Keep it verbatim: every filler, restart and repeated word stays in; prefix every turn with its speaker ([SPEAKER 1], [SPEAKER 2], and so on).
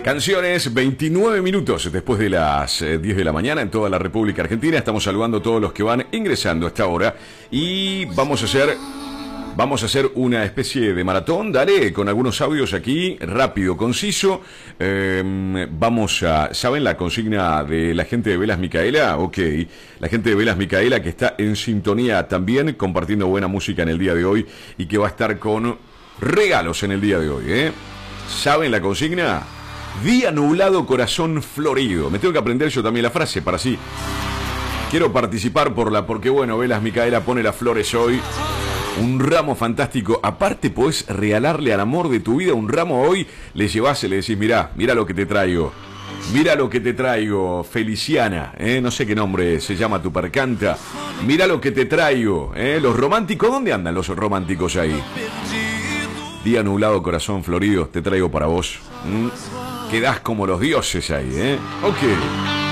[SPEAKER 1] Canciones, veintinueve minutos después de las eh, diez de la mañana en toda la República Argentina. Estamos saludando a todos los que van ingresando a esta hora y vamos a hacer... Vamos a hacer una especie de maratón, dale, con algunos audios aquí, rápido, conciso. Eh, vamos a... ¿Saben la consigna de la gente de Velas Micaela? Ok, la gente de Velas Micaela que está en sintonía también, compartiendo buena música en el día de hoy y que va a estar con regalos en el día de hoy, ¿eh? ¿Saben la consigna? Día nublado, corazón florido. Me tengo que aprender yo también la frase para así. Quiero participar por la... Porque bueno, Velas Micaela pone las flores hoy. Un ramo fantástico. Aparte podés regalarle al amor de tu vida un ramo hoy. Le llevás y le decís, mirá, mirá lo que te traigo. Mirá lo que te traigo, Feliciana, ¿eh? No sé qué nombre se llama tu percanta. Mirá lo que te traigo, ¿eh? Los románticos, ¿dónde andan los románticos ahí? Día nublado, corazón florido, te traigo para vos. ¿Mm? Quedás como los dioses ahí, ¿eh? Ok.